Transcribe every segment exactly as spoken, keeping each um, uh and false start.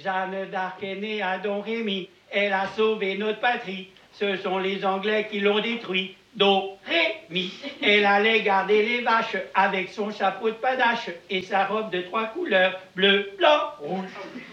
Jeanne d'Arc est née à Don Rémy, elle a sauvé notre patrie. Ce sont les Anglais qui l'ont détruit. Do, ré, mi. Elle allait garder les vaches avec son chapeau de panache et sa robe de trois couleurs, bleu, blanc, rouge.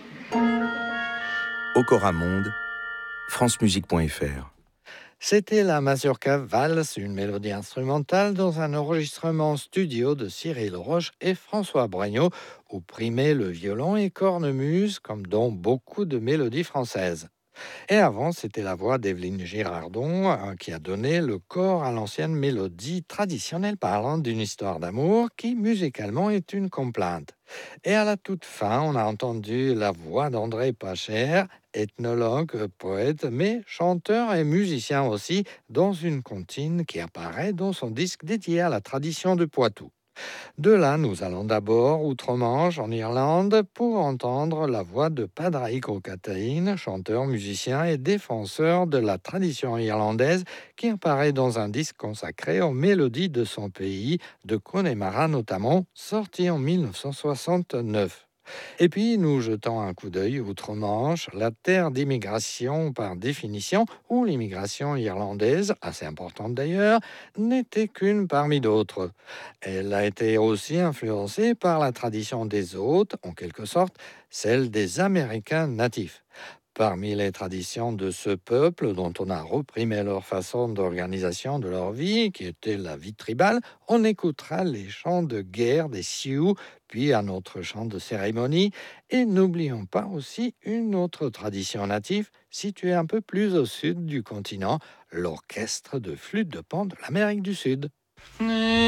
Okora Monde, francemusique point f r. C'était la Mazurka Valse, une mélodie instrumentale dans un enregistrement studio de Cyril Roche et François Bragnaud, où primait le violon et cornemuse, comme dans beaucoup de mélodies françaises. Et avant, c'était la voix d'Evelyne Girardon hein, qui a donné le corps à l'ancienne mélodie traditionnelle parlant d'une histoire d'amour qui, musicalement, est une complainte. Et à la toute fin, on a entendu la voix d'André Pacher, ethnologue, poète, mais chanteur et musicien aussi, dans une comptine qui apparaît dans son disque dédié à la tradition de Poitou. De là, nous allons d'abord outre-Manche, en Irlande, pour entendre la voix de Padraig O'Cataín, chanteur, musicien et défenseur de la tradition irlandaise, qui apparaît dans un disque consacré aux mélodies de son pays, de Connemara notamment, sorti en mille neuf cent soixante-neuf. Et puis, nous jetons un coup d'œil outre-Manche, la terre d'immigration par définition, où l'immigration irlandaise, assez importante d'ailleurs, n'était qu'une parmi d'autres. Elle a été aussi influencée par la tradition des hôtes, en quelque sorte, celle des Américains natifs. Parmi les traditions de ce peuple, dont on a reprimé leur façon d'organisation de leur vie, qui était la vie tribale, on écoutera les chants de guerre des Sioux, puis un autre chant de cérémonie, et n'oublions pas aussi une autre tradition native, située un peu plus au sud du continent, l'orchestre de flûte de pan de l'Amérique du Sud.